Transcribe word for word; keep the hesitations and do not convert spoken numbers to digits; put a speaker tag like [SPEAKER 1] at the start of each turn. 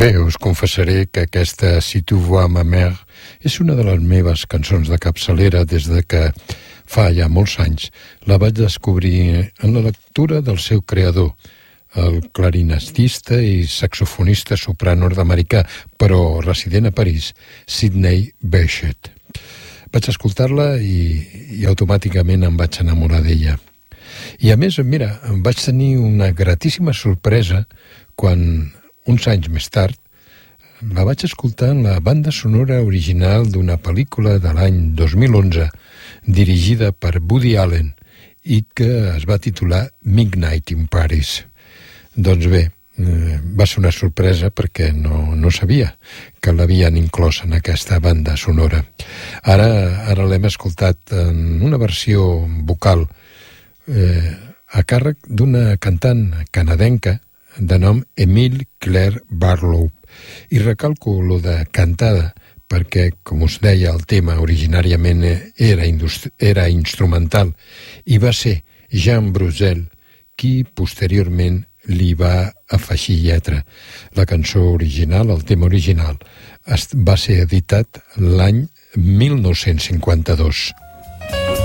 [SPEAKER 1] Bé, us confessaré que aquesta Si tu vois ma mère és una de les meves cançons de capçalera des de que fa ja molts anys la vaig descobrir en la lectura del seu creador, el clarinetista i saxofonista soprà nord-americà, però resident a París, Sidney Bechet. Vaig escoltar-la i, i automàticament em vaig enamorar d'ella. I a més, mira, em vaig tenir una gratíssima sorpresa quan, uns anys més tard, la vaig escoltar en la banda sonora original d'una pel·lícula de l'any dos mil onze, dirigida per Woody Allen i que es va titular Midnight in Paris. Doncs bé, va ser una sorpresa perquè no, no sabia que l'havien inclòs en aquesta banda sonora. Ara, ara l'hem escoltat en una versió vocal eh, a càrrec d'una cantant canadenca de nom Emile Claire Barlow. I recalco lo de cantada perquè, com us deia, el tema originàriament era, era instrumental i va ser Jean Brusel qui posteriorment li va afegir lletra. La cançó original, el tema original, va ser editat l'any mil nou-cents cinquanta-dos.